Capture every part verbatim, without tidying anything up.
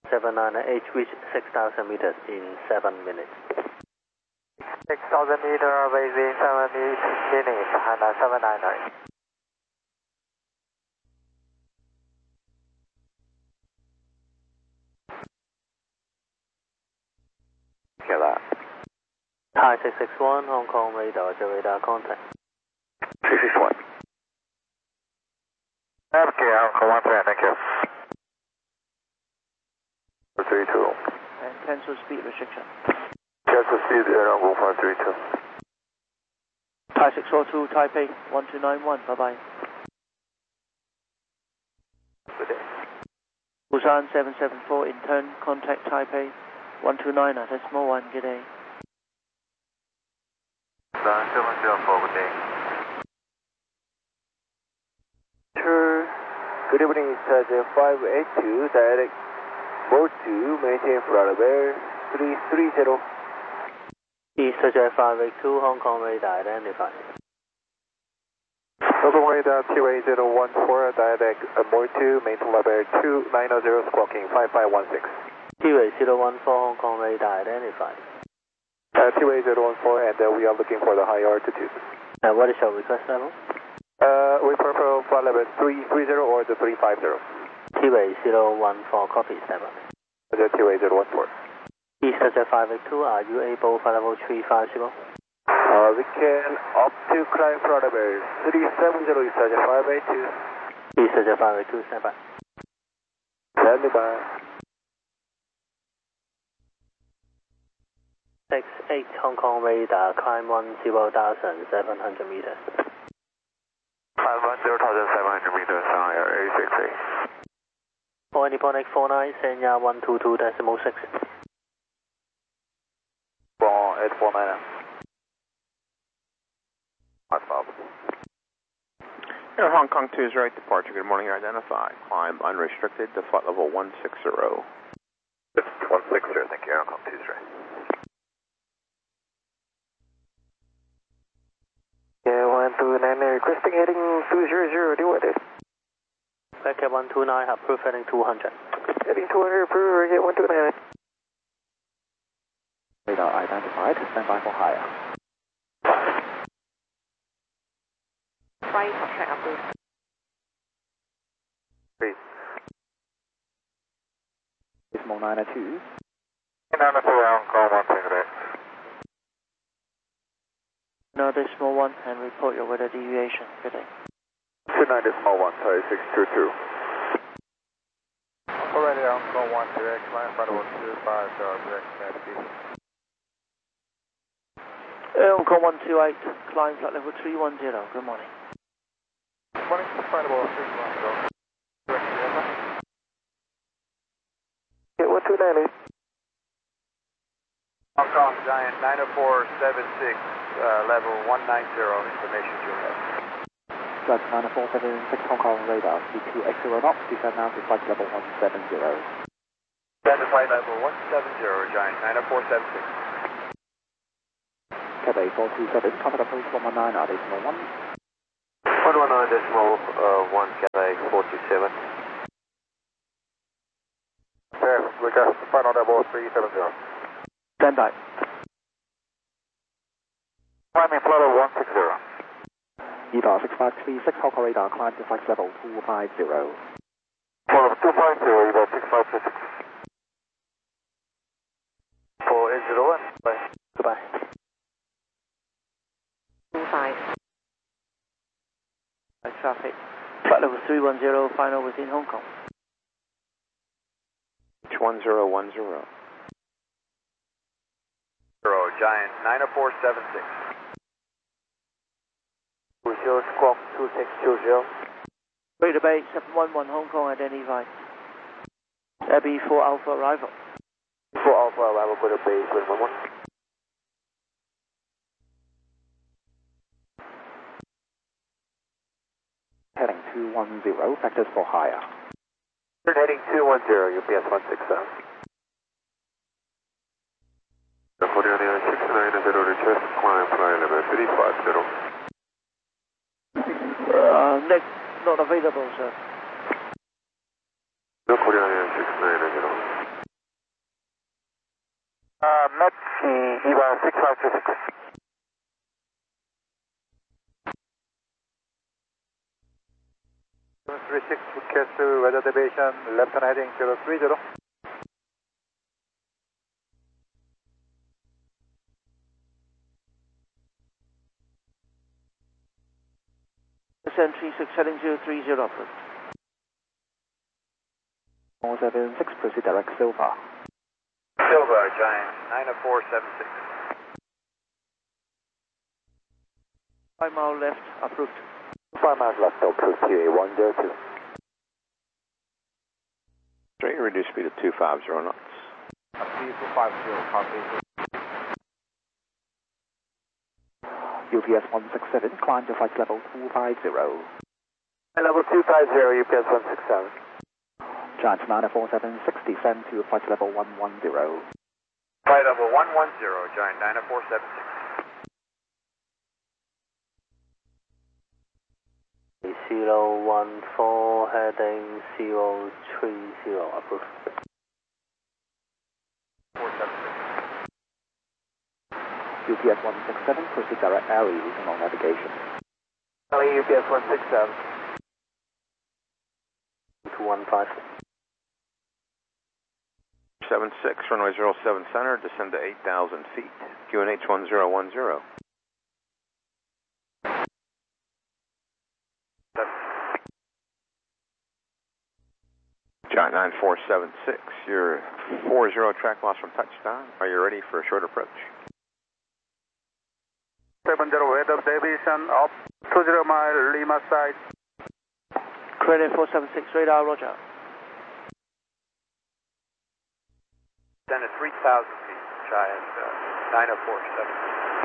seven nine H reach six thousand meters in seven minutes. six thousand meter within seven minutes, Hana seven nine nine. Get that. Thai six six one, Hong Kong radar, the radar contact. six six one. Okay, Hong Kong one three, thank you. three two. And cancel speed restriction. Cancel speed around one five three two. Thai six four two, Taipei one two nine one, bye bye. Good day. Busan seven seven four, in turn, contact Taipei one two nine, decimal one, good day. Busan seven zero four, good day. Sure. Good evening, Charger five eight two, direct mode two, maintain flight level three three zero. EasterJet five eight two, Hong Kong radar identified. Hong Kong radar T Y zero one four, direct mode two, maintain level two nine zero, squawking five five one six. T Y zero one four, Hong Kong radar identified. Uh, T Y zero one four, and uh, we are looking for the high altitude. And what is your request level? Uh, we prefer flight level three three zero or the three five zero. T Y zero one four, copy, stand by. The T Y zero one four. EasterJet five eight two, are you able flight level three five zero? Uh, we can up to climb flight level three seven zero, EasterJet five eight two. EasterJet five eight two, stand by. Stand by. six eight, Hong Kong radar, climb one zero thousand seven hundred meters. Climb one zero thousand seven hundred meters on air A six eight. For Nippon eight four nine, Senya one two two decimal six. From eight four nine. Hot Bob. Air Hong Kong two is right, departure, good morning, identified. Climb unrestricted to flight level one six zero. one six zero, thank you, Air Hong Kong two is right. Yeah, one two nine, requesting heading two zero zero, do what it? Back at one two nine, approved heading two hundred. Heading two hundred, approved, get one two nine. Radar identified, stand by for higher. Right, track approved. Three. Decimal nine two. nine four, Hong Kong one three three. No decimal one, and report your weather deviation, good day. two nine decimal one, Thai six two two. Already, Hong Kong one direct, climb flight level two five zero, direct navigation. Air Hong Kong one two eight, climb flight level three one zero, good morning. Good morning, flight level three one zero. Direct navigation. Get one two nine. Hong Kong Giant nine four seven six, uh, level one nine zero, information you have. Flight nine four seven six, Hong Kong radar, C two X zero knots, descend now to flight level one seven zero. Descend to flight level one seven zero, Giant nine four seven six. Cathay four two seven, contact approach one one nine, decimal one. one one nine decimal uh, one, Cathay four two seven. Okay, we got final level three seven zero. Stand by. Climbing flight level one six zero. E D A R six five three six, Hong Kong radar, climb to flight level two five zero. Flight level two five zero, E D A R six five three six. four eight zero one, bye. Goodbye. two five. By traffic. Flight level three one zero, final within Hong Kong. H one zero one zero. Zero, Giant nine four seven six. Zero squawk two six two zero. Radar Bay seven one one, Hong Kong identified. Abbey four Alpha arrival. four Alpha arrival, go to base seven one one. Heading two one zero, factors for higher. Heading two one zero, U P S one six seven. Korean six nine zero, request climb flight level three five zero. Uh, next, not available, sir. Korean six nine zero. net, EVA six five two six. seven three six, forecast weather deviation, left hand heading zero three zero. seven three six heading zero three zero, approved. four seven six, proceed direct Silver. Silver, Giant, nine four seven six. five mile left, approved. five miles left, approved, Q A one zero two. Straight, reduce speed to two five zero knots. two five zero, copy. U P S one six seven, climb to flight level two five zero. Level two five zero, U P S one six seven. Giant nine four seven six, descend to flight level one one zero. Flight level one one zero, Giant nine four seven six. zero one four heading zero three zero, approved. four seven six. U P S one six seven, proceed direct area using on navigation. U P S one six seven. two one five. seven six, runway zero seven center, descend to eight thousand feet. Q N H one zero one zero. Giant nine four seven six, you're four zero track loss from touchdown. Are you ready for a short approach? seven zero, weather deviation, up two zero mile, Lima side. Credit four seven six, radar, roger. Then at three thousand feet, Giant uh, nine four seven.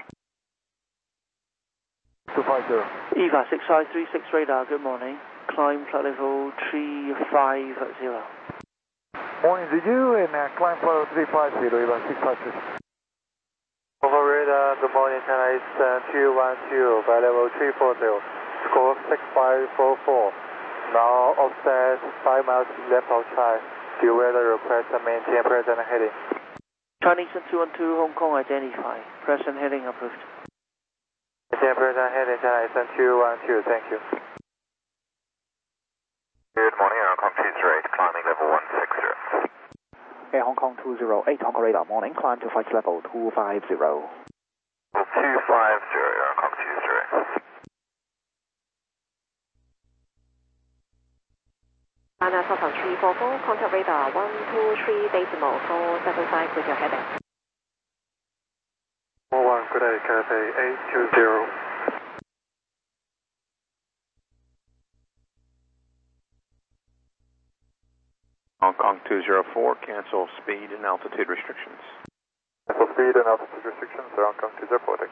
two five zero. EVA six five three six, radar, good morning. Climb flight level three five zero. Morning to you, and uh, climb flight level three five zero, EVA six five two six. Over radar, good morning, China is uh, two one two, by level three four zero. Score six five four four. Now offset five miles left of track. Do weather request and maintain present heading. Chinese two one two, Hong Kong, identify. Present heading, approved. Maintain present heading, China is two one two, thank you. Good morning, Hong Kong two zero eight, climbing level one six zero. Air Hong Kong two zero eight, Hong Kong radar, morning, climb to flight level two five zero. two five zero, Hong Kong two zero eight. Anna Southern three four four, contact radar one two three decimal four seven five with your heading. one, good day, Cathay eight two zero. Hong Kong two zero four, cancel speed and altitude restrictions. Cancel speed and altitude restrictions, Hong Kong two zero four.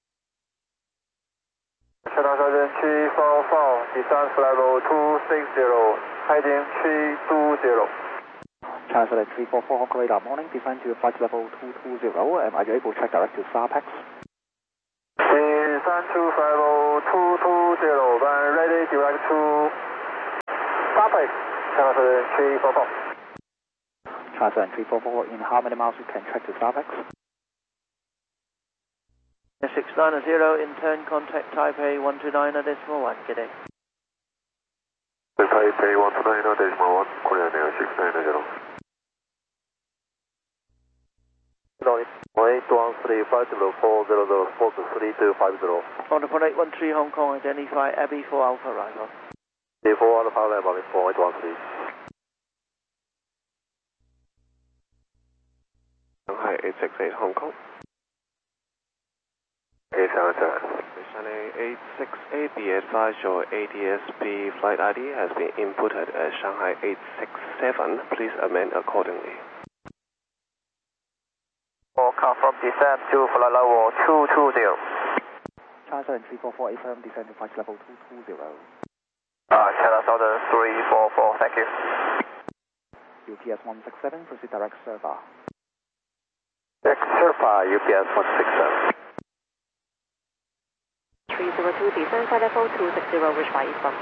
Channel three four four, descent level two six zero, heading three two zero. China three four four, Hong Kong radar, morning, descend to flight level two two zero. Um, are you able to check direct to Starpex? Descent to level two two zero, when ready, direct to Starpex. China three four four. China three four four, in how many miles you can track to Starpex? six nine zero, in turn contact Taipei one two nine decimal one, good day. Taipei one two nine decimal one, Korean Air six nine zero. eight one three five zero four zero zero four two three two five zero. On the eight one three Hong Kong, identify Abbey for Alpha arrival. D four Alpha level four eight one three. Shanghai eight six eight Hong Kong. eight seven seven. Shanghai eight six eight, be advised your A D S B flight I D has been inputted as Shanghai eight six seven. Please amend accordingly. Or confirm descent to flight level two two zero. China three four four, A firm descend to flight level two two zero. Uh, China Southern three four four, thank you. U P S one six seven, proceed direct server. Surfa, U P S one six seven. three zero two, descent flight level two six zero, reach by eastbound.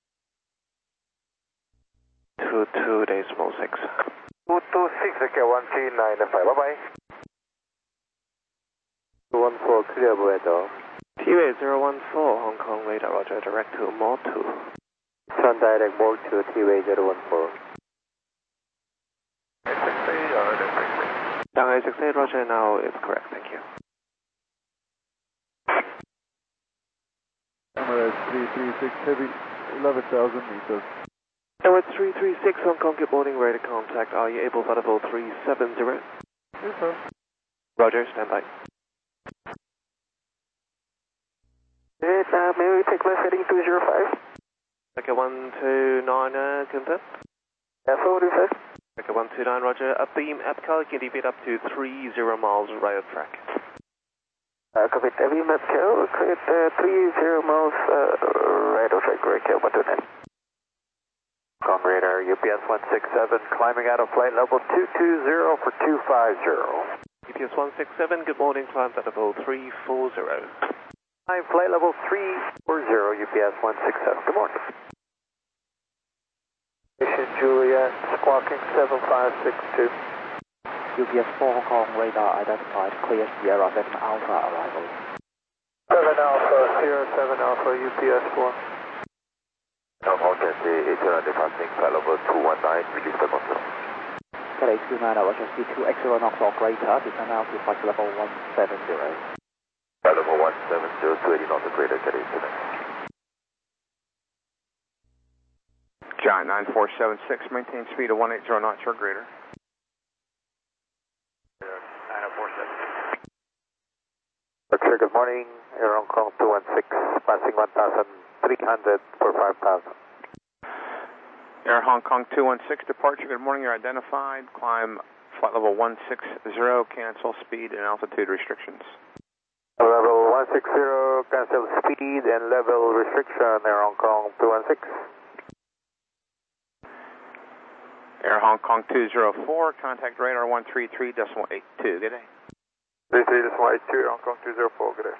two two decimal six. two two six, okay, one three nine five, bye bye. one four, clear weather. T-Way zero one four, Hong Kong radar, roger, direct to Mall two. Turn direct Mall two, T-Way zero one four. Shanghai six eight, roger, now it's correct, thank you. Emirates three three six, heavy, eleven thousand meters. Emirates three three six, Hong Kong, good morning, radar contact, are you able for level three seven zero? Yes, sir. Roger, stand by. Yes, uh, may we take left heading two zero five? Okay, one two nine, uh, confirm. Yeah, forward, sir. Okay, one two nine, roger, up beam, Epcal, can you beat up to three zero miles right of track? Uh, copy, heavy Epcal, cleared uh, three zero miles uh, right of track, right, one two nine. Hong Kong radar, U P S one six seven, climbing out of flight level two two zero for two five zero. U P S one six seven, good morning, climb at level three four zero. Climb flight level three four zero, U P S one six seven, good morning. Mission Juliet, squawking seven five six two. U P S four Hong Kong radar identified, clear Sierra seven Alpha arrival. seven Alpha, Sierra seven Alpha, U P S four. Hong Kong Taxi, eight departing flight level two one nine, release the control. Cadet two nine, Roger, speed two X zero knots or greater, descend now to flight level one seven zero. Flight level one seven zero, two eighty knots or greater, Cadet two nine. Giant nine four seven six, maintain speed of one eighty knots or greater. nine four seven six. Roger, good morning, Air Hong Kong two one six, passing one thousand three hundred for five thousand. Air Hong Kong two one six, departure, good morning, you're identified, climb flight level one six zero, cancel speed and altitude restrictions. Level one six zero, cancel speed and level restriction, Air Hong Kong two one six. Air Hong Kong two zero four, contact radar one three three point eight two, good day. three three point eight two, Air Hong Kong two zero four, good day.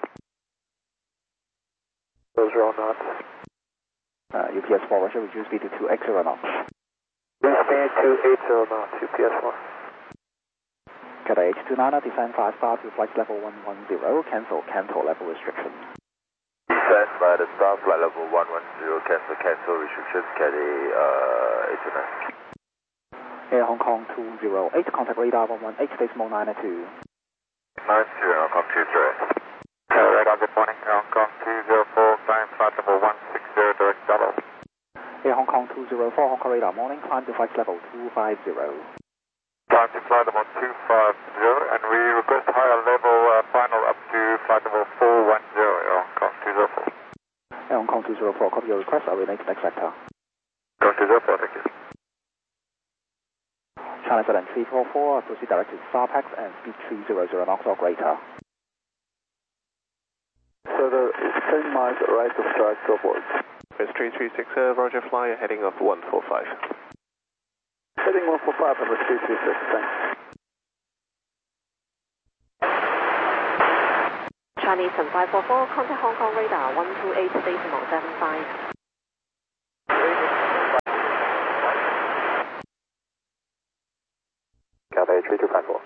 Those are all knots. Uh, U P S four, Roger, reduce speed to two X zero knots. Reduce speed to eight zero knots, U P S four. Cadet H two nine, descend five star to flight level one one zero, cancel, cancel level restriction. Descend by the star, flight level one one zero, cancel, cancel restrictions, Cadet uh, eight two nine. Air Hong Kong two zero eight, contact radar one one eight, decimal nine two. nine two, Hong Kong two zero eight. Uh, radar, good morning, Air Hong Kong two zero four, climb flight level one six zero, direct double. Air Hong Kong two zero four, Hong Kong radar, morning, climb to flight level two five zero. Climb to flight level two five zero, and we request higher level uh, final up to flight level four one zero, Air Hong Kong two zero four. Air Hong Kong two zero four, copy your request, I'll relay to next sector. Hong Kong two zero four, thank you. China seven three four four, proceed direct to Starpax and speed three hundred knots or greater. So the ten miles right of track to aboard. It's three three six, uh, roger, flyer, heading of one four five. Heading one four five, number three three six, thanks. Chinese seven five four four, contact Hong Kong radar one two eight decimal seven five. Cadet three two five four.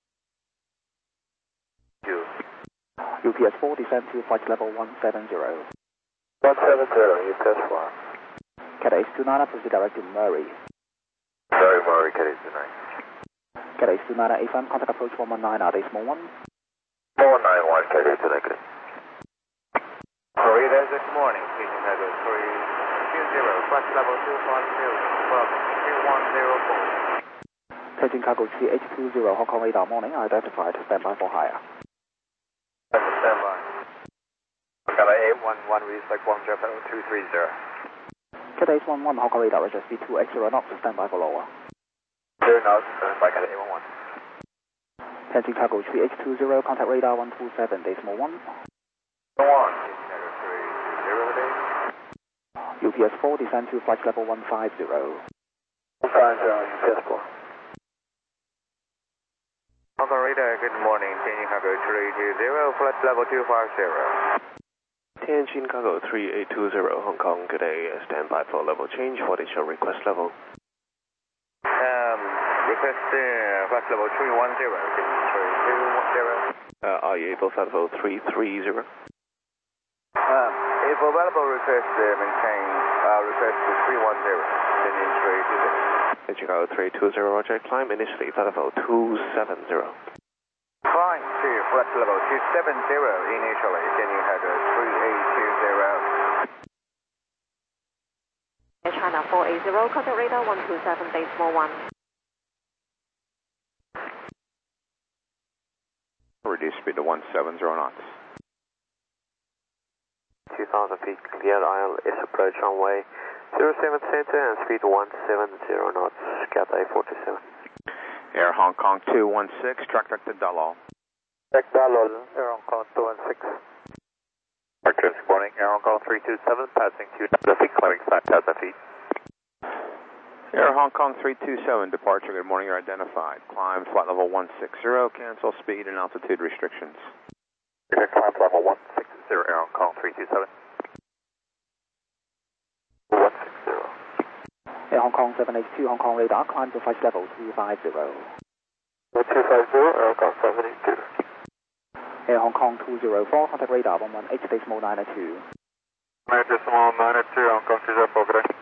You. U P S four, descend to flight level one seven zero. one seven zero, U P S four. Cadet H two nine, proceed direct to Murray. Sorry, Murray, Cadet two nine. Cadet H two nine, A five, contact approach one one nine, are they small one? four nine one, Cadet two nine, Cadet. Florida, good morning, Station Level three two zero, flight level two five zero, two one zero four. Taking cargo three H two zero, Hong Kong radar, morning, identified, standby for higher. Stand by. Cadet eight one one, respect one zero two three zero. Cadet H one one, Hong Kong radar, register speed two X zero knots, standby for lower. Zero knots, stand by Cadet eight one one. Taking cargo three H two zero, contact radar one two seven, decimal one. Go on, Cadet three two zero, day. U P S four, descend to flight level one five zero. one five zero, U P S four. Hong Kong radar, good morning, changing cargo three two zero, flight level two five zero. Tianjin cargo three eight two zero, Hong Kong, good day, stand by for level change, what is your request level? Um, request uh, flight level three one zero, three two one zero. Uh, are you able flight level three three zero? Uh, if available request, uh, maintain uh, request to three one zero, descending three two zero. Chicago three two zero, roger, climb initially flight level two seven zero. Fine to flight level two seven zero initially, then you had a three eight two zero. China four eight zero, contact radar one two seven, decimal one. Reduce speed to one seven zero knots. two thousand feet, clear aisle is approach runway zero seven center and speed one seven zero knots, Cathay forty-seven. Air Hong Kong two one six, track back to Dalal. Check Dalal, Air Hong Kong two one six. Archer, good morning, Air Hong Kong three two seven, passing two thousand feet, climbing five thousand feet. Air Hong Kong three two seven, departure, good morning, you're identified. Climb flight level one six zero, cancel speed and altitude restrictions. Climb level one six zero, Air Hong Kong three two seven. one six zero. Air Hong Kong seven eight two, Hong Kong radar, climb to flight level two five zero. two five zero, Air Hong Kong seven eight two. Air Hong Kong two zero four, contact radar one one eight decimal nine two. nine decimal nine two, Hong Kong two zero four, good day.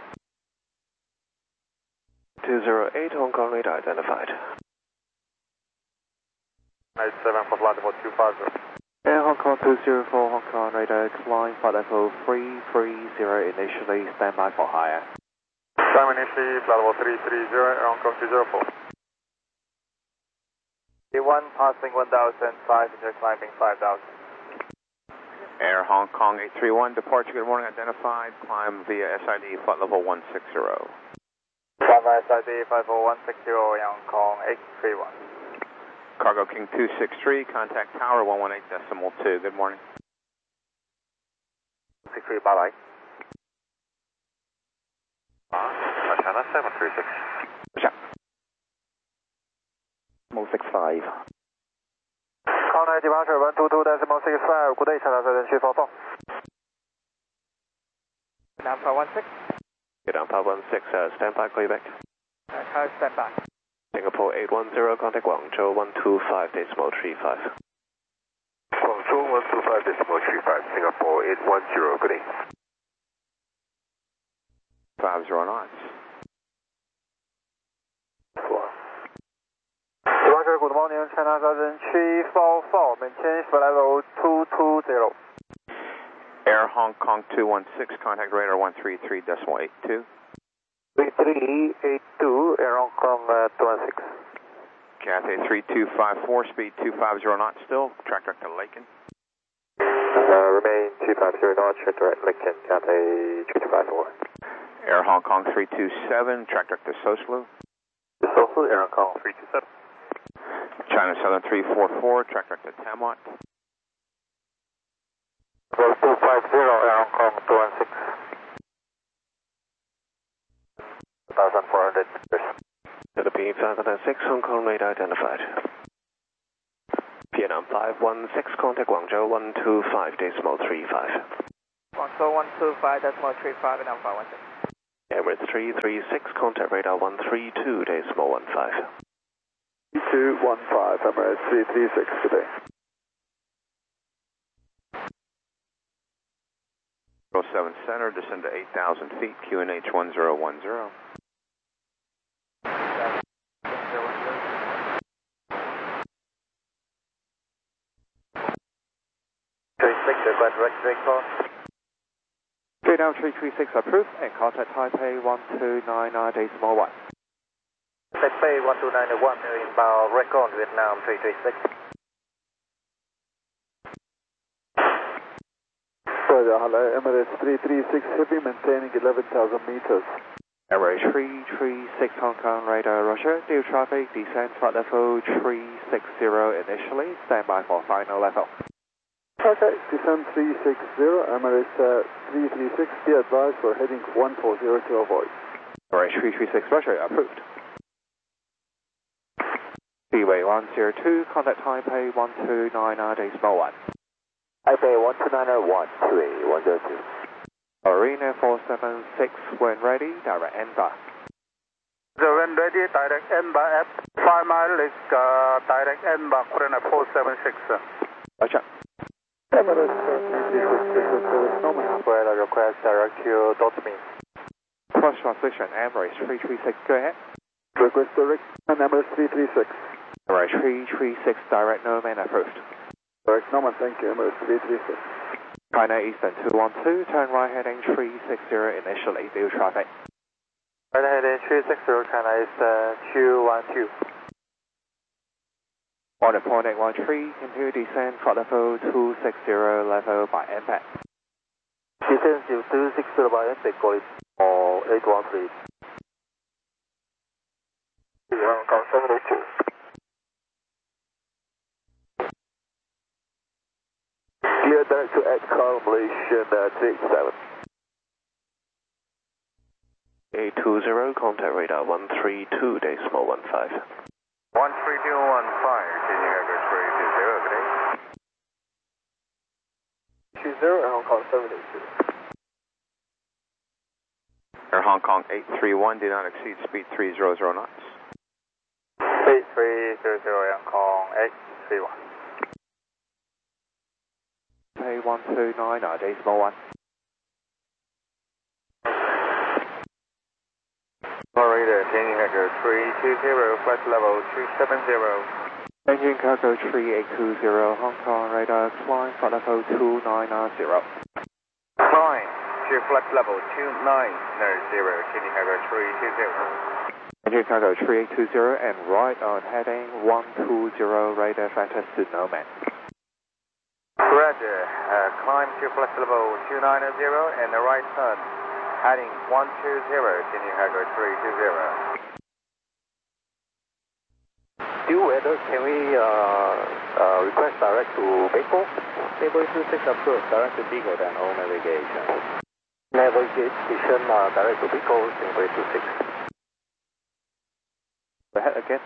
two zero eight, Hong Kong radar identified. nine seven for flight level two five zero. Air Hong Kong two zero four, Hong Kong radar, climb flight level three three zero initially, standby for higher. Climb initially, flight level three three zero, Air Hong Kong two zero four. D one passing one thousand five, into climbing five thousand. Air Hong Kong eight three one, departure, good morning, identified. Climb via S I D, flight level one six zero. Climb S I D five four one six zero, Air Hong Kong eight three one. Cargo King two six three, contact tower one one eight decimal two, good morning. six three, bye bye. China seven three six. six five. Contact departure one two two decimal six five, good day, China seven three four four. Vietnam five one six. Vietnam five one six, uh, standby, call you back. Uh, car standby. Singapore eight one zero, contact Guangzhou one two five decimal three five. Guangzhou one two five decimal three five, Singapore eight one zero, good day. five zero knots. Roger, good morning, China seven three four four, maintain flight level two two zero. Air Hong Kong two one six, contact radar one three three decimal eight two. three three eight two, Air Hong Kong uh, two one six. Cathay three two five four, speed two five zero knots still, track direct to Laken. Uh, remain two five zero knots, check direct Lincoln, Cathay three two five four. Air Hong Kong three two seven, track direct to Soslu. Soslu, Air Hong Kong three two seven. China Southern three four four, track direct to Tamwat. two five zero, Air Hong Kong two one six. one thousand four hundred meters. Philippine five one six, Hong Kong radar identified. Vietnam five one six, contact Guangzhou one two five decimal three five. Guangzhou one two five decimal three five, Vietnam five one six. Emirates three three six, contact radar one three two decimal one five. three two one five, Emirates three three six today. oh seven center, descend to eight thousand feet, Q N H one zero one zero. Vietnam three three six approved and contact Taipei one two nine nine decimal one. Taipei one two nine one, inbound record Vietnam three three six. Roger, hello, Emirates three three six Heavy, maintaining eleven thousand meters. Emirates three three six Hong Kong radar, Roger, new traffic, descend flight level three six zero initially, standby for final level. Okay, descend three six zero, Emirates uh, three three six, be advised for heading one four zero to avoid. Emirates three three six, Roger, approved. Seaway one zero two, contact Taipei one two nine nine decimal one. Taipei one two nine one three one zero two. Arena four seven six, when ready, direct N bar. The when ready, direct N by F, five mile is uh, direct N by coordinate four seven six. Roger. Emirates three three six, service Norman, operator request direct to dot me. Cross translation, Emirates three three six, go ahead. Request direct and Emirates three three six. Emirates three three six, direct Norman approved. Direct Norman, thank you, Emirates three three six. China Eastern two one two, turn right heading three six zero initially, view traffic. Right heading three six zero, China Eastern two one two. Order point eight one three, continue descent, flight level two six zero, level by impact. Descent to two six zero by impact, call it or eight one three. Hong Kong seven eight two. Clear direct to at Malaysian uh, three eight seven. eight two zero, contact radar one three two decimal one five. one three two one five, changing address three two zero, good day. two zero, Hong Kong seven eight two. Air Hong Kong eight three one, do not exceed speed three hundred knots. eight three zero zero, Hong Kong eight three one. Pay one two nine, uh, decimal one. Operator, changing address three two zero, flight level two seven zero. Engine cargo three eight two zero, Hong Kong radar, climb flight level two nine zero. Climb to flight level two nine zero, changing address three two zero. Engine cargo three eight two zero and right on heading one two zero, radar factors to no man. Roger, uh, climb to flight level two nine zero and the right turn, heading one two zero, changing address three two zero. Due weather, can we uh, uh, request direct to Beiko? Beiko two six approved, direct to Beiko, then all navigation. Navigation uh, direct to Beiko, Stingray two six. Go ahead again.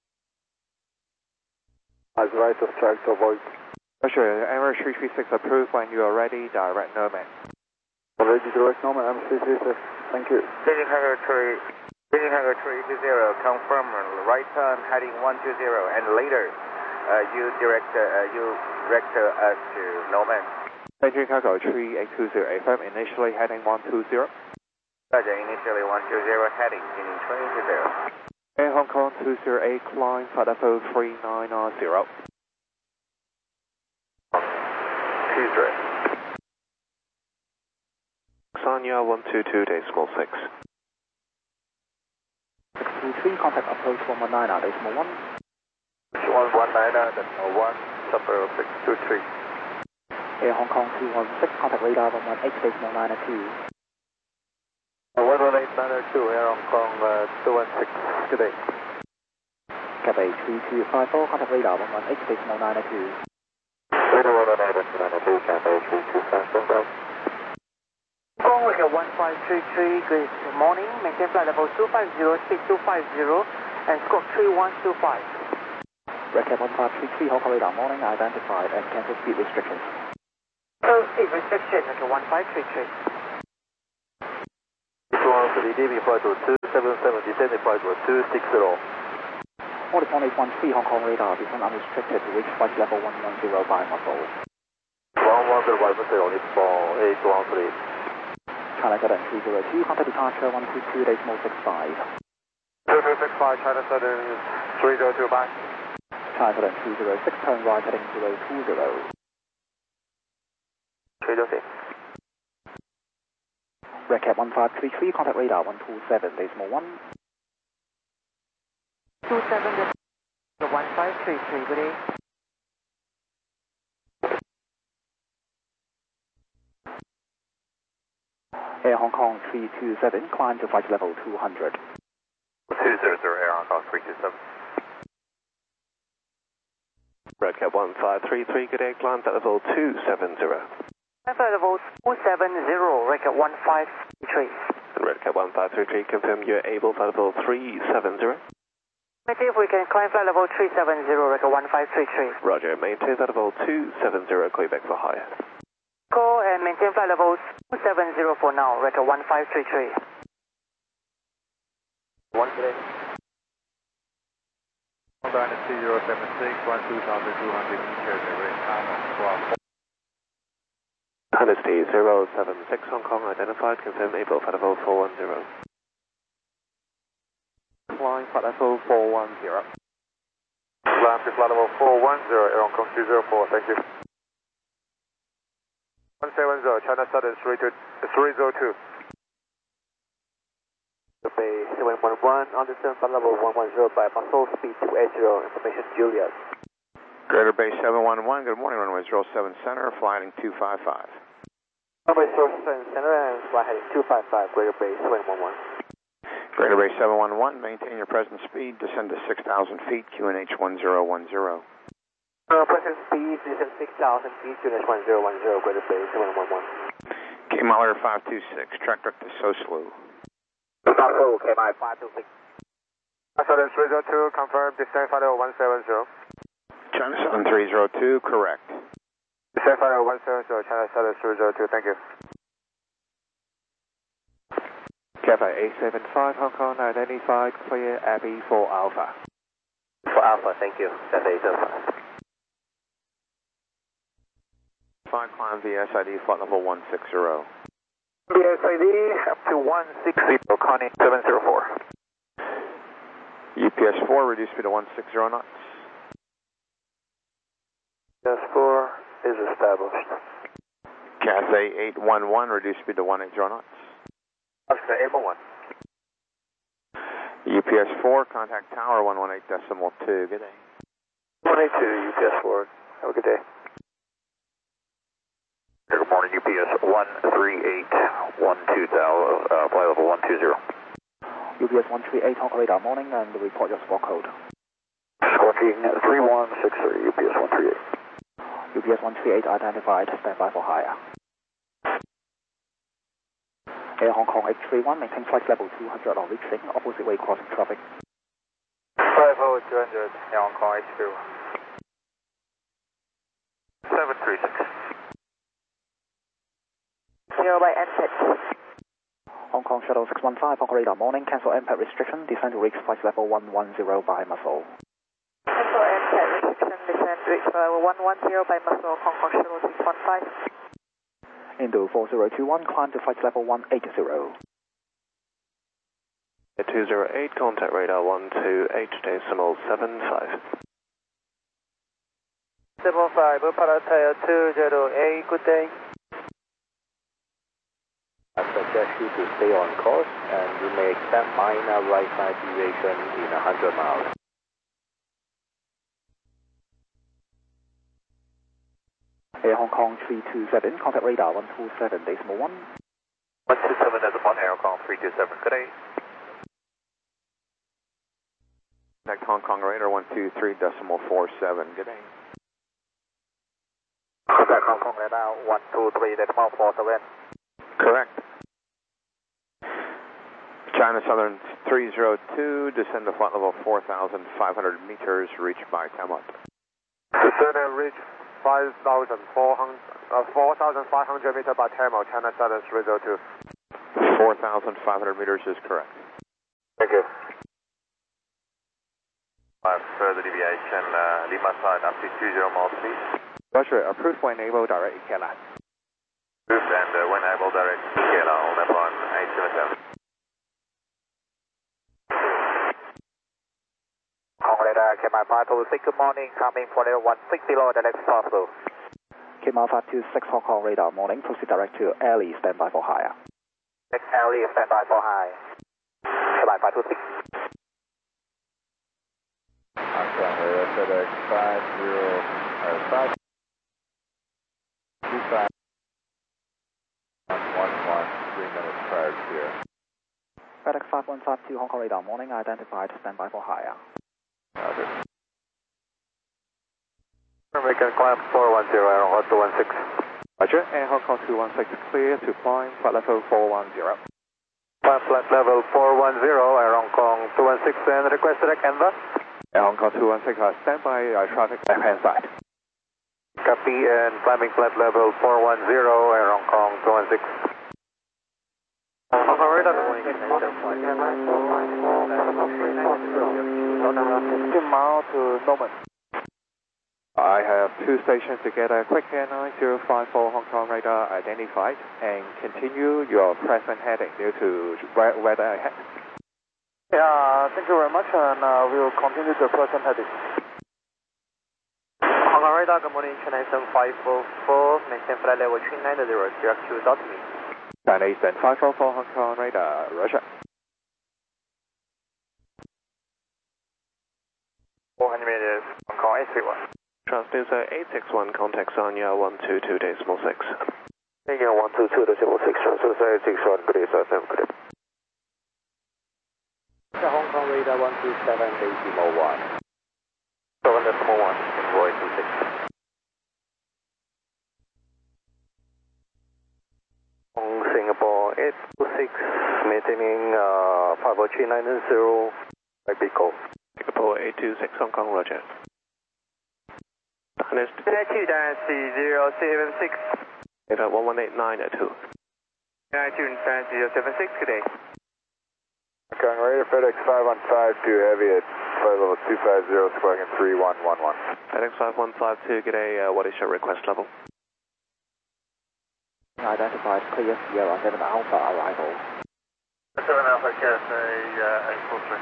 Has right of track to avoid. Roger, Emirates three three six approved, when you are ready, direct no man. Ready direct normal, I'm three three six, thank you. Changing hangar three, changing hangar three two zero, confirm right turn heading one two zero, and later uh, you direct uh, you direct uh, us to Norman. Engine cargo three eight two zero, affirm initially heading one two zero. Roger, initially one two zero, heading in three two zero. Air Hong Kong two zero eight, climb flight level three nine zero. two zero. Sanya one two two decimal six. six two three, contact approach one one nine, decimal one. one one nine, decimal one, suburb six two three. Air Hong Kong two one six, contact radar one one eight, decimal nine two. one one eight nine two, Air Hong Kong uh, two one six, good day. Cathay three two five four, contact radar one one eight, decimal nine two. one one eight nine two, Cathay three two five four. Hong Kong one five three three, good morning. Maintain flight level two five zero, speed two five zero, and scope three one two five. Recap one five three three, Hong Kong radar morning, identified and cancel speed restrictions. Oh, speed restriction, okay, one five three three. two one three, D B flight to two seven seven, descending flight to two six zero. Order point eight one three, Hong Kong radar, become unrestricted to reach flight level one one zero by muscle. one one zero by muscle, it's for eight one three. China Southern three zero two, contact departure one two two, decimal six five. two two six five, China Southern three zero two, bye. China Southern two zero six, turn right heading zero two zero. three zero six. Recap one five three three, contact radar one two seven, decimal one. two seven, one five three three, good day. Air Hong Kong three two seven, climb to flight level two hundred. two zero zero, Air Hong Kong three two seven. Redcap one five three three, good day, climb at level two seven zero. Flight level two seven zero, record one five three three. And Redcap one five three three, confirm you're able flight level three seven zero. Let's see if we can climb flight level three seven zero, record one five three three. Roger, maintain flight level two seven zero, Quebec for higher. Go and maintain flight level two seven zero for now, record one five three three. One today. Dynasty zero seven six, one two thousand two hundred meters, direct time on squawk. Dynasty zero seven six Hong Kong identified, confirm April flight level four one zero. Flying flight level four one zero. Flying to flight level four one zero, Air Hong Kong two zero four, thank you. one seven zero, China Southern three zero two. Bay seven one one, understand flight level one one zero by muscle, speed two eighty, information Juliet. Greater Bay seven one one, good morning, runway zero seven center, flying two five five. Runway zero seven center and fly heading two five five, Greater Bay seven one one. Greater Bay seven one one, maintain your present speed, descend to six thousand feet, Q N H one zero one zero. Uh, present speed, descend six thousand feet, Q N H one zero one zero, Greater Bay seven one one. K Mahler five two six, track direct to Soslu. Control, K M I five two six. Southern three zero two, confirm, descend flight level one seven zero. China Southern three zero two, correct. Descend flight level one seven zero, China Southern three zero two, thank you. Cathay eight seven five Hong Kong identified, clear Abbey for Alpha. For Alpha, thank you. Cathay eight seven five. Five climb V S I D, flight level one six zero. V S I D up to one six zero, Connie seven zero four. U P S four, reduce speed to one six zero knots. U P S four is established. Cathay eight one one, reduce speed to one eight zero knots. Oscar eight one one. U P S four, contact tower one one eight decimal two, good day. one eight two, U P S four, have a good day. Good morning, U P S one three eight one two, uh, flight level one two zero. U P S one three eight, Hong Kong radar morning, and report your squawk code. Squawking three one six three, U P S one three eight. U P S one three eight identified, standby for higher. Air Hong Kong eight three one, maintain flight level two hundred on reaching, opposite way crossing traffic. Flight level two hundred, Air Hong Kong eight three one. seven three six. Zero by N six. Hong Kong Shuttle six one five, Hong Kong radar morning, cancel M P A D restriction, descend to reach flight level one one zero by muscle. Cancel M P A D restriction, descend to reach level one one zero by muscle, Hong Kong Shuttle six one five. Indo four zero two one, climb to flight level one eight zero. two zero eight, contact radar one two eight decimal seven five. seven five, Pattaya two zero eight, good day. I suggest you to stay on course and you may expect minor right side deviation in one hundred miles. Air Hong Kong three two seven, contact radar one two seven decimal one. one two seven decimal one, Air Hong Kong three two seven, good day. Contact Hong Kong radar one two three decimal four seven, good day. Contact Hong Kong radar one two three decimal four seven. Correct. China Southern three zero two, descend to flight level four thousand five hundred meters, reach by Tamot. Descend and reach five thousand four hundred meters by Tamo, China Southern three zero two. four thousand five hundred meters is correct. Thank you. Five further deviation, uh, Lima side up to two zero miles please. Roger, approved for enable direct E K L A. Approved and uh, when able direct E K L A on F one eight seven seven. Hong Kong radar, K M I five two six, good morning, coming for level one six zero, direct Soslo. K M I five two six, Hong Kong radar morning, proceed direct to Alley, standby for higher. Next Alley, standby for high. K M I five two six. Hong Kong radar FedEx five zero five two five one one, three minutes prior to here. FedEx five one five two, Hong Kong radar morning, identified, standby for higher. Roger. American climb four one zero, Air Hong Kong two one six. Roger, Air Hong Kong two one six clear to climb flight level four one zero. Climb flight level four one zero, Air Hong Kong two one six, and request direct canvas. Air Hong Kong two one six, uh, standby uh, traffic left hand side. Copy, and climbing flight level four one zero, Air Hong Kong two one six. Hong Kong radar, good morning. fifteen miles to Norman. I have two stations together. Quick Air nine zero five four Hong Kong radar identified, and continue your present heading due to weather ahead. Yeah, thank you very much, and uh, we will continue the present heading. Hong Kong radar, good morning, China Eastern five four four, maintain flight level three nine zero, direct to dot me. China Eastern five four four Hong Kong radar, Roger. four hundred meters, Hong Kong eight three one. Transducer eight six one, contact Sanya one two two decimal six. Sanya one two two decimal six, transducer eight six one, good day, S M, good day. Hong Kong radar one two seven decimal one. seven decimal one, envoy two six. Singapore eight two six, maintaining uh, five oh three nine zero, by Pico. Singapore eight two six, Hong Kong, Roger. Harness two zero seven six. Data one one eight nine two. nine two zero seven six, good day. Hong Kong radar, FedEx five one five two heavy at flight level two five zero, squawking three one one one. FedEx five one five two, good day, uh, what is your request level? Identified clear Sierra seven Alpha arrival. seven Alpha, K S A eight four three.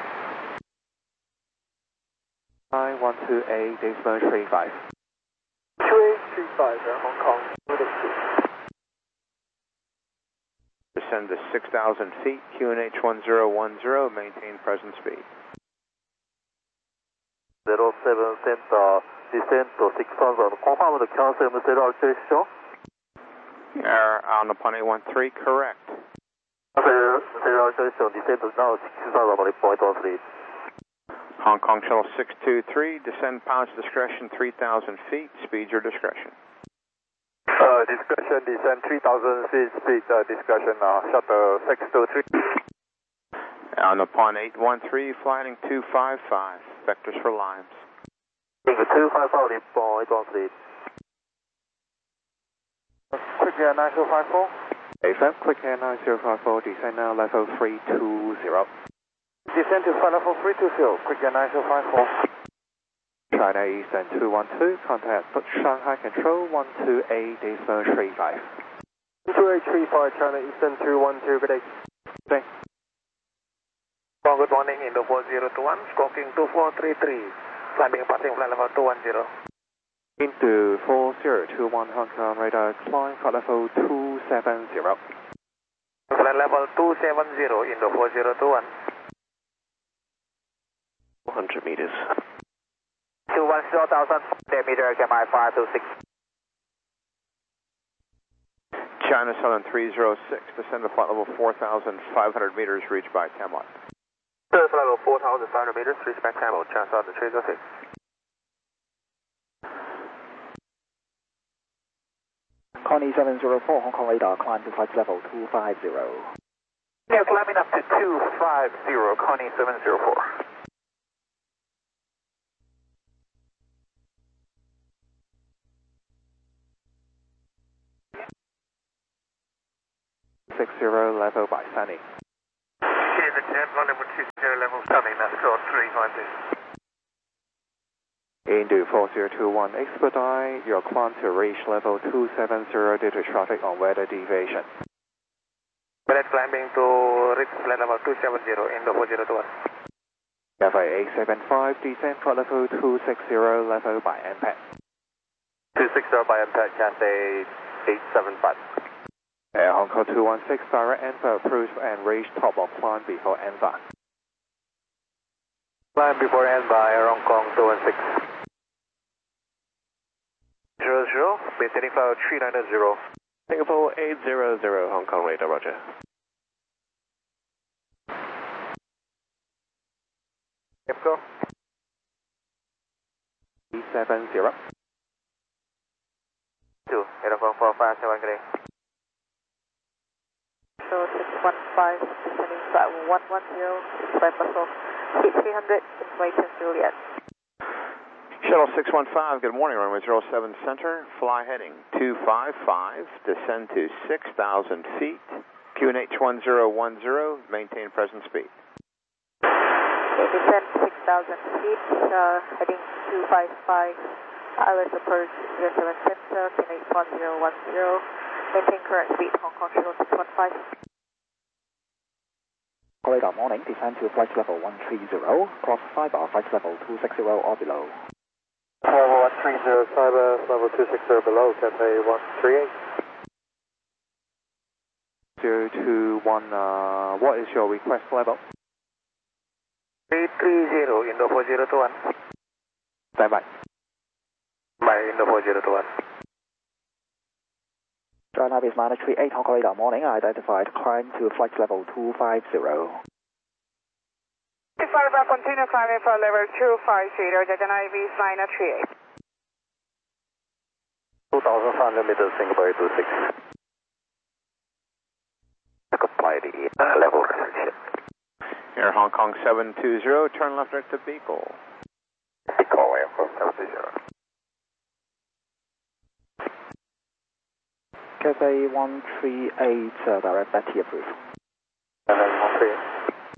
nine one two eight, decimal three five. two eight three five, Hong Kong, Descend to six thousand feet, Q N H one zero one zero, maintain present speed. zero seven center, descend to six thousand, confirm the cancel M zero alteration. Air on upon eight one three, correct. Zero alteration, descend to now six thousand, point one three. Hong Kong Shuttle six two three, descend pilot's discretion three thousand feet, speed your discretion. Uh, discretion, descend three thousand feet, speed, uh, discretion, uh, shuttle six two three. On upon eight one three, flying two five five, vectors for Limes. two five five, point one three. Quick Air nine zero five four. A F M, Quick Air nine zero five four, descend now level three two zero. Descend to flight level three two zero, Quick Air nine zero five four. China Eastern two one two, contact Shanghai Control one two eight, decimal three five. two eight three five, China Eastern two one two, good day. Thanks. Good morning, Indo four zero two one, squawking two four three three, climbing passing flight level two one zero. Into four zero two one Hong Kong radar, climb flight level two seven zero. Flight level two seven zero, Indo four zero two one. four hundred meters. two one zero thousand, meter, K M I five two six. China Southern three zero six, descend to flight level four thousand five hundred meters, reached by Camelot. Flight level four thousand five hundred meters, reach back Camelot, China Southern three zero six. Connie seven zero four, Hong Kong radar, climb to flight level two five zero. Yeah, climbing up to two five zero, Connie seven zero four. six zero, level by Sunny. Here's the jet, level two zero, level Sunny, that's called three five zero. Into four zero two one, expedite your climb to reach level two seven zero due to traffic on weather deviation. Pilot climbing to reach flight level two seven zero, Indo four zero two one. Level eight seven five, descend flight level two six zero, level by M P A C. two six zero by impact, Cathay eight seven five. Air Hong Kong two one six, direct answer approved and reach top of climb before N V A. Climb before end by Air Hong Kong two one six. zero zero, maintaining flight three nine zero. Singapore eight zero zero, Hong Kong radar, Roger. Yep, go. three seven zero. two, Air Hong Kong four five seven, good day. So six one five, descending flight one one zero, by Brussels, heat three hundred, information Juliet. Shuttle six one five, good morning, runway zero seven center, fly heading two five five, descend to six thousand feet, Q N H one zero one zero, maintain present speed. Okay, descend six thousand feet, uh, heading two five five, I L S approach zero seven center, Q N H one zero one zero, maintain current speed, Hong Kong Shuttle six one five. Corridor morning, descend to flight level one three zero, cross fiber, flight level two six zero or below. one three zero, fiber, level two six zero below, Cathay one three eight. zero two one, uh, what is your request level? three three zero, Indo four zero two one. Stand by. By Indo four zero two one. China is minus three eight, Hong Kong radar morning, identified, climb to flight level two five zero. Five, continue climbing for level two five zero, Jet I V sign at three eight. two thousand five hundred meters, Singapore eight two six. Apply the uh, level restriction. Air Hong Kong seven two zero, turn left at the Beagle. Beagle, Air Hong Kong seven two zero. Cathay one three eight, uh, direct back to approved. Cathay one three eight.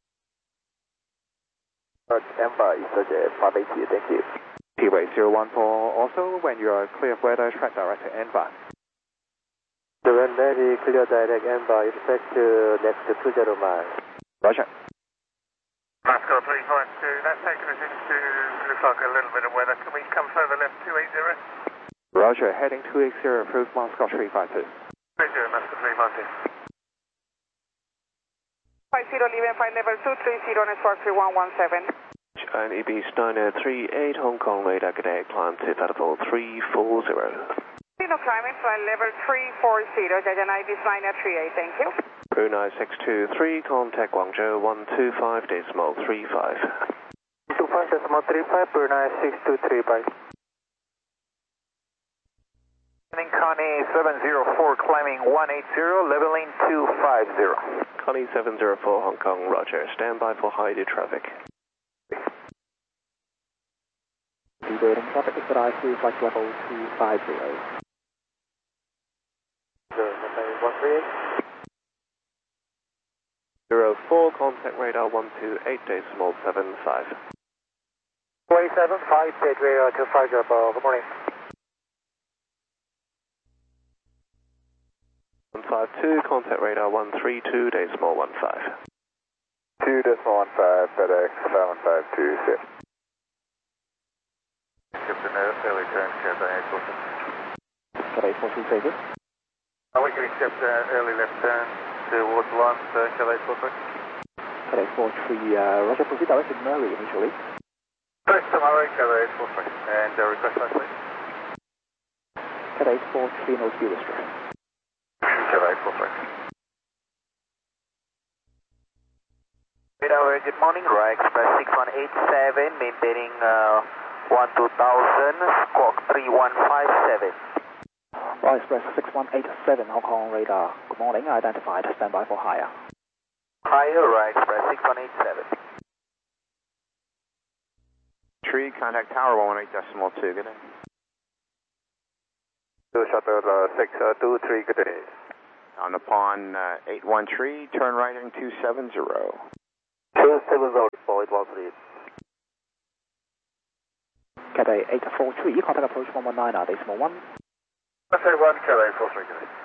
Amber is the five eighty, thank you. P-Way zero one four, also when you are clear of weather, track direct to Amber. The run ready, clear direct Amber, expect to next to two zero miles. Roger. Pascal three five two, that's taken us into, looks like a little bit of weather. Can we come further left two eight zero? Roger, heading two eight zero, approved Moscow three five two. three zero, Master three five two. five zero, leaving flight level two three zero, network three one one seven. And E B Steiner three eight, Hong Kong radar, good day, climb to flight level three four zero. Zero climbing, flight level three four zero, Jet I V sign at three eight, thank you. Brunei six two three, contact Guangzhou one two five decimal three five. two five decimal three five, Brunei six two three, bye. Connie seven zero four, climbing one eight zero, leveling two five zero. Connie seven zero four, Hong Kong, roger. Stand by for high-speed traffic. Deviating traffic is I to flight level two five zero. one three eight. zero four, contact radar one two eight decimal seven five. four eight seven five, page radar two five zero, good morning. one five two, contact radar one three two decimal one five. two decimal one five, FedEx seven five two six. Captain, early turn, Cathay eight four six. Cathay four three zero. Uh, we can accept uh, early left turn towards London, uh, Cathay four three. Cathay four three, uh, roger, proceed direct to Murray initially. First tomorrow, Cathay eight four three. And uh, request line, please. Cathay four three, no speed restriction. Cathay four three. Good morning, Royal Express six one eight seven, maintaining uh, one two thousand, squawk three one five seven. Royal Express six one eight seven, Hong Kong radar. Good morning, identified, stand by for higher. Higher, Royal Express six one eight seven. Tree, contact tower one one eight decimal two, good day. Two shuttle uh, six two three, good day. On the pond uh, eight one three, turn right in two seven zero. two seven zero, forward one three. Cathay eight four three, contact approach one one nine, decimal one. Cathay one, Cathay four three, good day.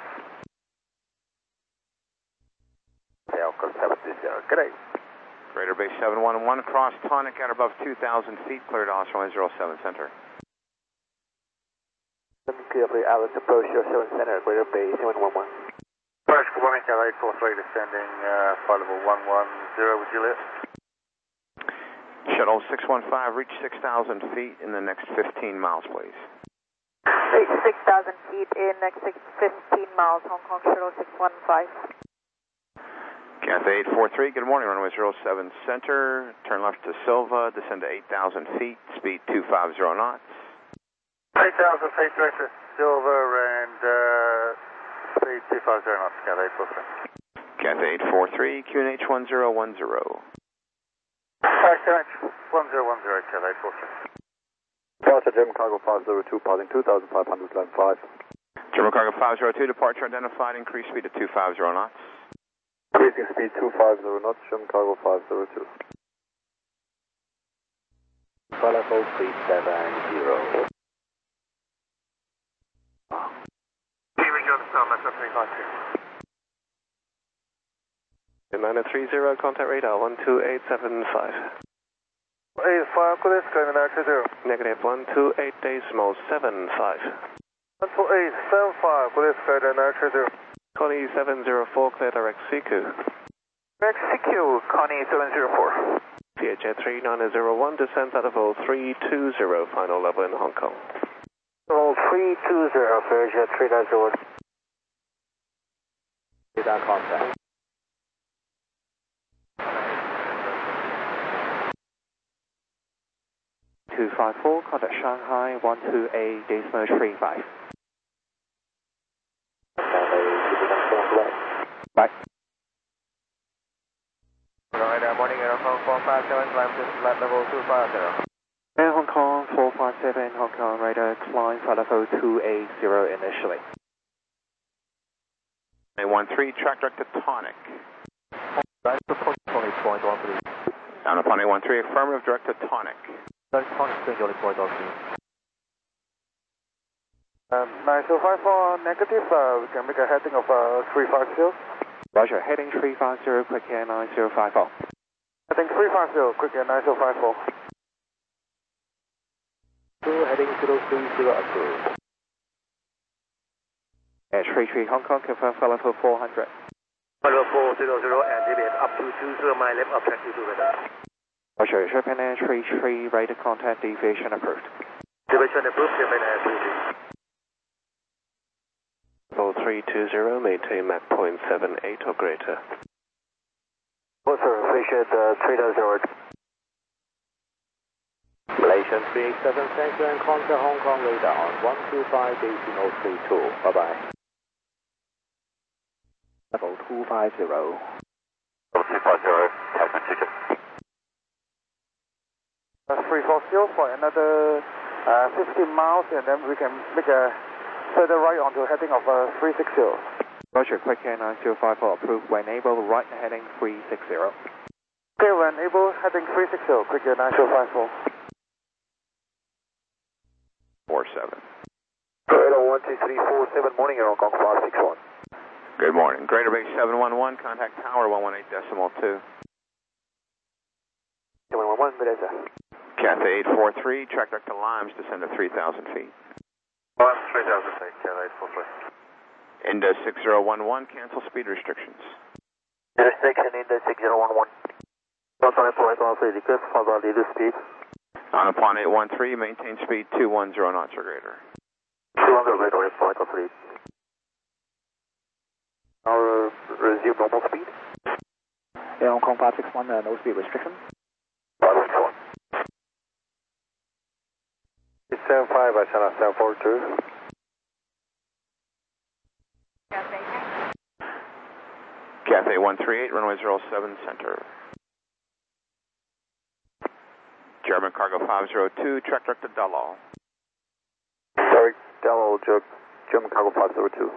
Falcon seven two zero, good day. Greater Bay seven one one, cross tonic at above two thousand feet, cleared Oscar one zero seven center. Clear for Alice approach your seven center, Greater Bay seven one one. First, good morning, Cathay eight four three, descending uh, flight level one one zero with Juliet. Shuttle six one five, reach six thousand feet in the next fifteen miles, please. Reach six thousand feet in next fifteen miles, Hong Kong Shuttle six one five. Cathay eight four three, good morning, runway zero seven center, turn left to Silva, descend to eight thousand feet, speed two five zero knots. eight thousand feet, direct to Silva, and uh, speed two five zero knots, Cathay eight four three. Cathay eight four three, Q N H one zero one zero. Sorry, Q N H one zero one zero, Cathay eight four three. Departure German Cargo five zero two, passing two thousand five hundred, line five. German Cargo five zero two, departure identified, increase speed to two five zero knots. Increasing speed two five zero knots, German cargo five zero two. Flight level three seven zero. Leaving on star, Metro three five two. Niner three zero, contact radar one two eight seven five. eight five, clear sky nine three zero. Negative one two eight decimal seven five. one two eight seven five, clear sky nine three zero. Connie seven zero four, clear direct C Q. Direct C Q, Connie seven zero four. Vietjet three nine zero one, descent at level three two zero, final level in Hong Kong. Level three two zero, Vietjet three nine zero one. Radar contact. two five four, contact Shanghai one two eight decimal three five. Bye. Right, uh, morning, Air Hong Kong four five seven, climb to flight level two five zero. Air Hong Kong four five seven, Hong Kong radar, climb flight level two eight zero initially. A one three, track direct to Tonic. Right, support Tonic point one three. Down upon A one three, affirmative, direct to Tonic. That's Tonic Single point one three. Um, nine zero five four, negative, uh, we can make a heading of uh, three five zero. Roger, heading three five zero, quick air nine zero five four. Heading three five zero, quick air nine zero five four. Two, heading zero three zero approved. Air three three Hong Kong, confirm flight level four hundred. Level four zero zero and deviate up to two zero mile left of taxi to radar. Roger, Japan Air three three, radar contact deviation approved. Deviation approved, Japan Air three three. Level three two zero, maintain Mach point seven eight or greater. What's sir, Vietjet uh, three nine zero. Malaysian three eight seven, thank you, and contact Hong Kong radar on one two five decimal three two. Bye bye. Level two five zero. Level two five zero, taxi ticket. That's three four zero for another uh, fifteen miles, and then we can make a further right onto heading of uh, three six zero. Roger, quick air nine zero five four approved, when able, right heading three six zero. Okay, when able, heading three six zero, quick air nine zero five four. four seven. Radar one two three four seven, morning, Air Hong Kong five six one. Good morning. Greater Bay seven one one, contact tower one one eight decimal two. seven one one, Beleza. Cathay eight four three, track direct to Limes, descend to three thousand feet. One three thousand feet, Cathay eight four three. Indo six zero one one, cancel speed restrictions. Intersection Indo six zero one one. Contact point one three, request for the leader speed. On upon eight one three, maintain speed two one zero knots or greater. two one zero greater, point one three. Now uh, resume normal speed. Air Hong Kong five six one, uh, no speed restriction. five six one. It's seven five, I send a seven four two. Cathay one three eight, runway zero seven, center. German cargo five zero two, track direct to Dallol. Sorry, Dallol, German cargo five zero two.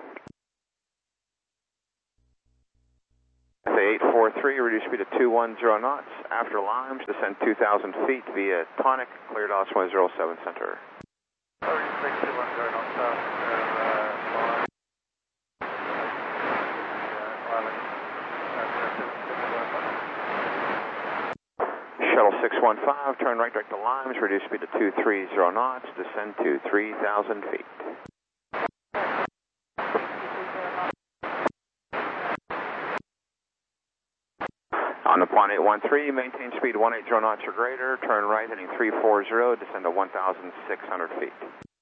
Cathay eight four three, reduce speed to two one zero knots. After Limes, descend two thousand feet via Tonic, cleared Osmo zero seven center. Sorry, six two one zero knots, uh, uh, Shuttle six one five, turn right direct to Limes, reduce speed to two three zero knots, descend to three thousand feet. On the Pond eight one three, maintain speed one eighty knots or greater, turn right heading three four zero, descend to one thousand six hundred feet.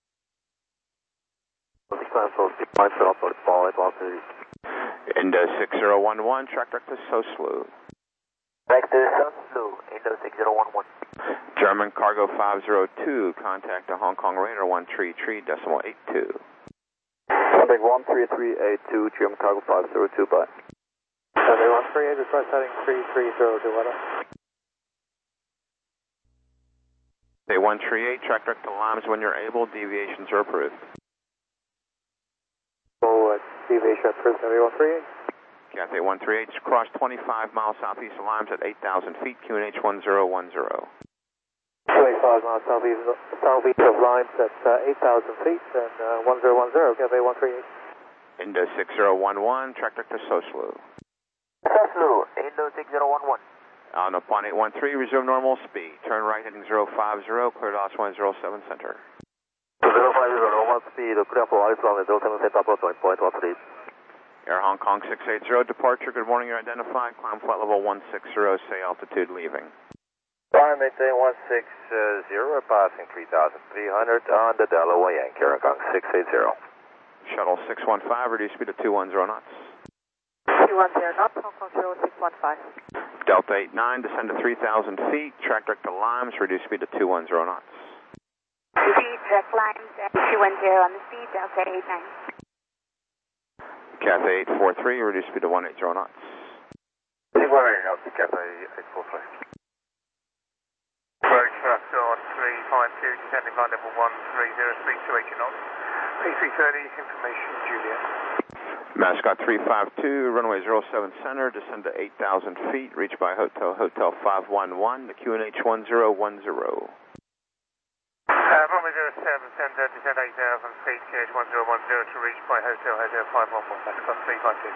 Indo six zero one one, track direct to Soslu. Back to Soslu, Indo six zero one one. German cargo five zero two, contact the Hong Kong radar one three three decimal eight two. Contact one three three eight two, German cargo five zero two, bye. Contact one three eight, request heading three three zero two, weather. Day one three eight, track direct to Limes when you're able, deviations are approved. So, uh, deviation approved, Day one three eight. Cathay one three eight, cross twenty-five miles southeast of Limes at eight thousand feet, Q N H one zero one zero. twenty-five miles southeast, southeast of Limes at uh, eight thousand feet and uh, one zero one zero, Cathay one three eight. Indo six zero one one, tractor to Soslu. Soslu, Indo six zero one one. On upon eight one three, resume normal speed. Turn right heading zero five zero, clear to one zero seven center. zero five zero, normal speed, clear for Alice Long, zero seven center, approach point one three. Air Hong Kong six eight zero, departure, good morning, you're identified. Climb flight level one six zero, say altitude leaving. Climb maintain one six zero, passing three thousand three hundred on the Delaware Yankee, Air Hong Kong six eight zero. Shuttle six one five, reduce speed to two one zero knots. two one zero knots, Hong Kong zero six one five. Delta eight nine, descend to three thousand feet, track direct to Limes, reduce speed to two one zero knots. Speed, direct Limes at two one zero on the speed, Delta eight nine. Cathay eight four three, reduce speed to one eight zero knots. one eight knots, Cathay eight four three. Approach thrust on three five two, descending flight level one three zero, speed two eighty knots. P three thirty, information Juliet. Mascot three five two, runway zero seven center, descend to eight thousand feet, reach by Hotel Hotel five one one, the Q N H one zero one zero. Uh, runway zero seven center, descend eight thousand feet, Q N H one zero one zero to reach by Hotel Hotel five one one, Mascot three five two.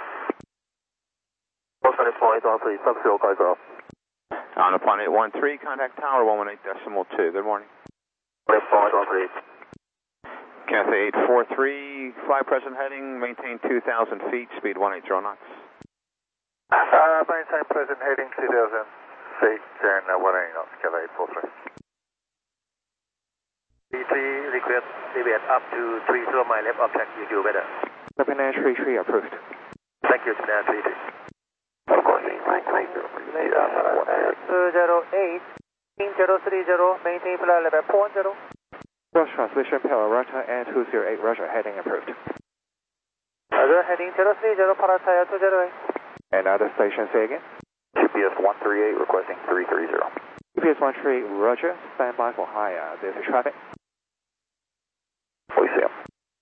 point one three, sub zero, call zero. On upon eight one three, contact tower one one eight decimal two, good morning. point one three. Cathay eight four three, fly present heading, maintain two thousand feet, speed one eight zero knots. Uh, maintain present heading two thousand feet and uh, one eight knots, Cathay eight four three. B three, request deviate up to three zero, my left object, you do better. Japan three three approved. Thank you, Japan three three. Of course, right, right, two zero eight, zero three zero, maintain flight level four one zero. Cross transmission power rotor and two zero eight, Roger, heading approved. Roger, heading zero three zero, Parataya two zero eight. And other station, say again. G P S one three eight, requesting three three zero. G P S one three eight, Roger, stand by for higher, there's a traffic. We see him.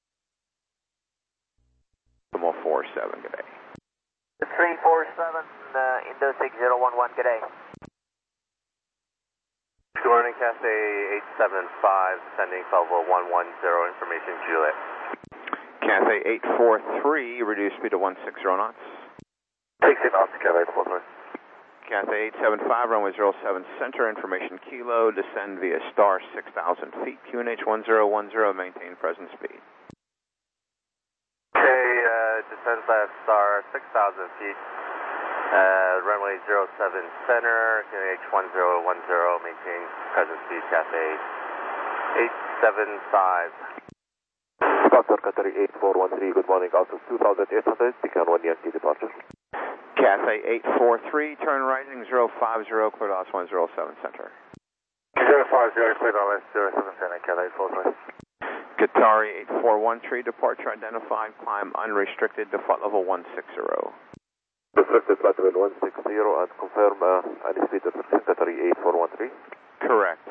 Decimal four seven, good day. three four seven, uh, Indo six zero one one, good day. Good morning, Cathay eight seven five, sending level one one zero, information Juliet. Cathay eight four three, reduce speed to one six zero knots. sixty knots, Cathay eight four three. Cathay eight seven five, runway zero seven center, information Kilo, descend via star six thousand feet, Q N H one zero one zero, maintain present speed. Okay, uh, descend by star six thousand feet. Uh, runway zero seven center, Q N H one zero one zero, maintain present speed, Cathay eight seven five. Foxtrot Qatar eight four one three, good morning, altitude two thousand eight hundred, beacon one Yankee departure. Cathay eight four three, turn right heading zero five zero, clear to one zero seven center. zero five zero, clear to zero seven center, Cathay eight four three. Qatari eight four one three, departure identified, climb unrestricted to flight level one six zero. Restricted flight level one six zero and confirm uh, any speed of Qatari eight four one three. Correct.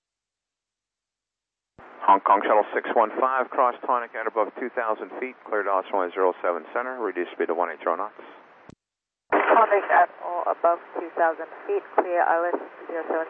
Hong Kong Shuttle six one five, cross tonic at above two thousand feet, clear to one zero seven center, reduce speed to one eight zero knots. Tonic at or above two thousand feet, clear I L S zero seven.